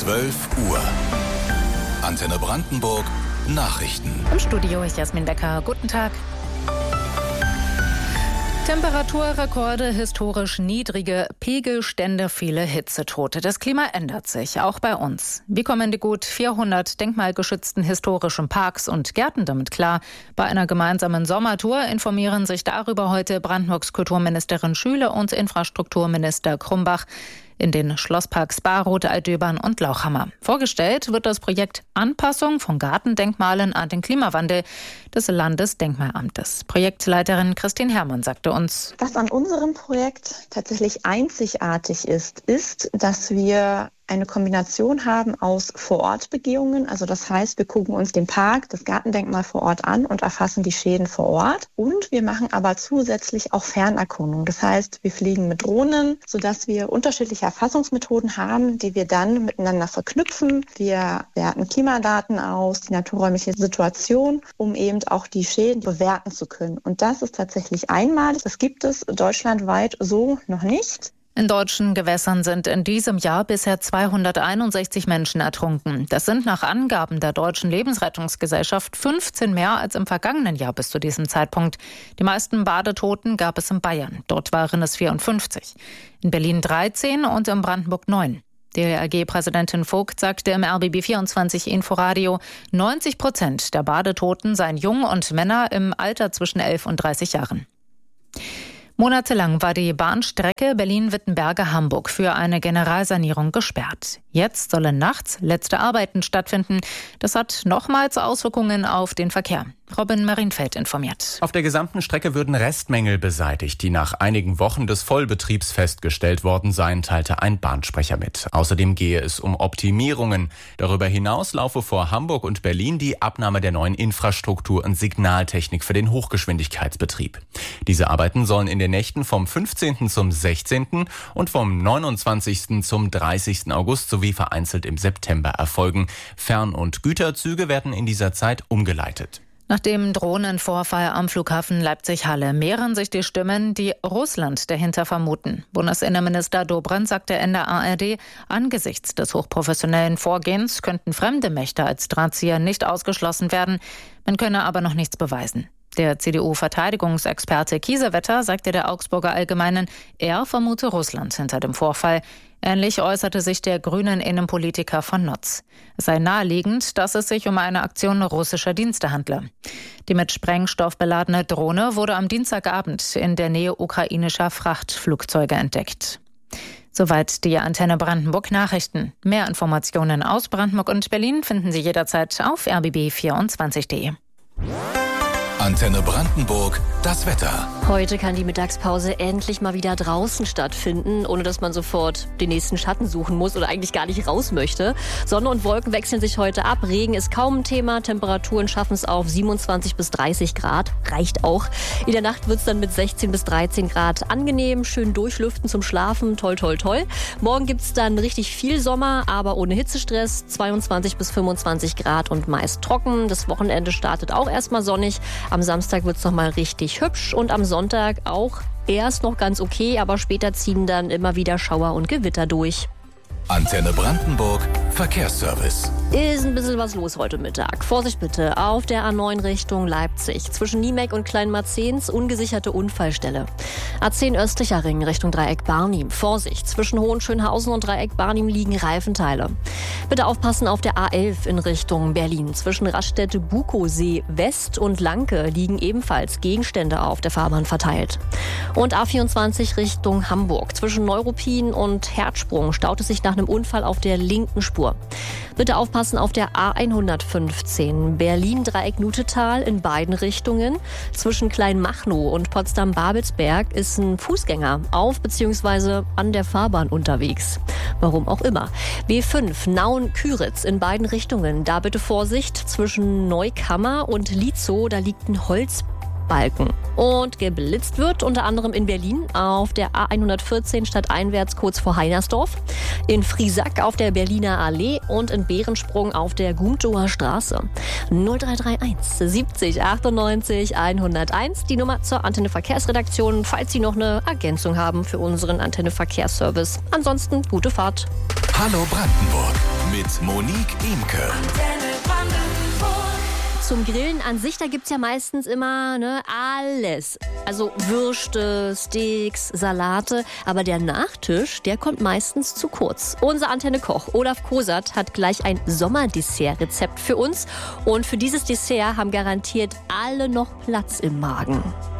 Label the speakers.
Speaker 1: 12 Uhr. Antenne Brandenburg Nachrichten.
Speaker 2: Im Studio ist Jasmin Becker. Guten Tag. Temperaturrekorde, historisch niedrige Pegelstände, viele Hitzetote. Das Klima ändert sich, auch bei uns. Wie kommen die gut 400 denkmalgeschützten historischen Parks und Gärten damit klar? Bei einer gemeinsamen Sommertour informieren sich darüber heute Brandenburgs Kulturministerin Schüle und Infrastrukturminister Krumbach in den Schlossparks Barroth, Altdöbern und Lauchhammer. Vorgestellt wird das Projekt Anpassung von Gartendenkmalen an den Klimawandel des Landesdenkmalamtes. Projektleiterin Christine Herrmann sagte uns:
Speaker 3: Was an unserem Projekt tatsächlich einzigartig ist, dass wir eine Kombination haben aus Vorortbegehungen. Also das heißt, wir gucken uns den Park, das Gartendenkmal vor Ort an und erfassen die Schäden vor Ort. Und wir machen aber zusätzlich auch Fernerkundung. Das heißt, wir fliegen mit Drohnen, sodass wir unterschiedliche Erfassungsmethoden haben, die wir dann miteinander verknüpfen. Wir werten Klimadaten aus, die naturräumliche Situation, um eben auch die Schäden bewerten zu können. Und das ist tatsächlich einmalig. Das gibt es deutschlandweit so noch nicht.
Speaker 2: In deutschen Gewässern sind in diesem Jahr bisher 261 Menschen ertrunken. Das sind nach Angaben der Deutschen Lebensrettungsgesellschaft 15 mehr als im vergangenen Jahr bis zu diesem Zeitpunkt. Die meisten Badetoten gab es in Bayern. Dort waren es 54. In Berlin 13 und in Brandenburg 9. DLRG-Präsidentin Vogt sagte im RBB24 Inforadio, 90% der Badetoten seien Jung und Männer im Alter zwischen 11 und 30 Jahren. Monatelang war die Bahnstrecke Berlin-Wittenberge-Hamburg für eine Generalsanierung gesperrt. Jetzt sollen nachts letzte Arbeiten stattfinden. Das hat nochmals Auswirkungen auf den Verkehr. Robin Marienfeld informiert.
Speaker 4: Auf der gesamten Strecke würden Restmängel beseitigt, die nach einigen Wochen des Vollbetriebs festgestellt worden seien, teilte ein Bahnsprecher mit. Außerdem gehe es um Optimierungen. Darüber hinaus laufe vor Hamburg und Berlin die Abnahme der neuen Infrastruktur und Signaltechnik für den Hochgeschwindigkeitsbetrieb. Diese Arbeiten sollen in den Nächten vom 15. zum 16. und vom 29. zum 30. August sowie vereinzelt im September erfolgen. Fern- und Güterzüge werden in dieser Zeit umgeleitet.
Speaker 2: Nach dem Drohnenvorfall am Flughafen Leipzig-Halle mehren sich die Stimmen, die Russland dahinter vermuten. Bundesinnenminister Dobrindt sagte in der ARD, angesichts des hochprofessionellen Vorgehens könnten fremde Mächte als Drahtzieher nicht ausgeschlossen werden. Man könne aber noch nichts beweisen. Der CDU-Verteidigungsexperte Kiesewetter sagte der Augsburger Allgemeinen, er vermute Russland hinter dem Vorfall. Ähnlich äußerte sich der grünen Innenpolitiker von Notz. Es sei naheliegend, dass es sich um eine Aktion russischer Dienste handle. Die mit Sprengstoff beladene Drohne wurde am Dienstagabend in der Nähe ukrainischer Frachtflugzeuge entdeckt. Soweit die Antenne Brandenburg Nachrichten. Mehr Informationen aus Brandenburg und Berlin finden Sie jederzeit auf rbb24.de.
Speaker 1: Antenne Brandenburg, das Wetter.
Speaker 5: Heute kann die Mittagspause endlich mal wieder draußen stattfinden, ohne dass man sofort den nächsten Schatten suchen muss oder eigentlich gar nicht raus möchte. Sonne und Wolken wechseln sich heute ab. Regen ist kaum ein Thema. Temperaturen schaffen es auf 27 bis 30 Grad. Reicht auch. In der Nacht wird es dann mit 16 bis 13 Grad angenehm. Schön durchlüften zum Schlafen. Toll, toll, toll. Morgen gibt es dann richtig viel Sommer, aber ohne Hitzestress. 22 bis 25 Grad und meist trocken. Das Wochenende startet auch erstmal sonnig. Am Samstag wird es nochmal richtig hübsch und am Sonntag auch erst noch ganz okay, aber später ziehen dann immer wieder Schauer und Gewitter durch.
Speaker 1: Antenne Brandenburg Verkehrsservice.
Speaker 5: Ist ein bisschen was los heute Mittag. Vorsicht bitte, auf der A9 Richtung Leipzig. Zwischen Niemeck und Kleinmarzens ungesicherte Unfallstelle. A10 östlicher Ring Richtung Dreieck Barnim. Vorsicht, zwischen Hohenschönhausen und Dreieck Barnim liegen Reifenteile. Bitte aufpassen auf der A11 in Richtung Berlin. Zwischen Raststätte Bukowsee West und Lanke liegen ebenfalls Gegenstände auf der Fahrbahn verteilt. Und A24 Richtung Hamburg. Zwischen Neuruppin und Herzsprung staut es sich nach einem Unfall auf der linken Spur. Bitte aufpassen auf der A115 Berlin-Dreieck-Nutetal in beiden Richtungen. Zwischen Kleinmachnow und Potsdam-Babelsberg ist ein Fußgänger auf bzw. an der Fahrbahn unterwegs. Warum auch immer. B5 Nauen-Küritz in beiden Richtungen. Da bitte Vorsicht. Zwischen Neukammer und Lietzow, da liegt ein Holzbalken. Und geblitzt wird unter anderem in Berlin auf der A114 stadteinwärts kurz vor Heinersdorf, in Friesack auf der Berliner Allee und in Behrensprung auf der Gumtower Straße. 0331 70 98 101, die Nummer zur Antenne Verkehrsredaktion, falls Sie noch eine Ergänzung haben für unseren Antenne Verkehrsservice. Ansonsten gute Fahrt.
Speaker 1: Hallo Brandenburg mit Monique Imke.
Speaker 5: Zum Grillen an sich, da gibt's ja meistens immer alles. Also Würste, Steaks, Salate. Aber der Nachtisch, der kommt meistens zu kurz. Unser Antenne-Koch Olaf Kosert hat gleich ein Sommerdessert-Rezept für uns. Und für dieses Dessert haben garantiert alle noch Platz im Magen.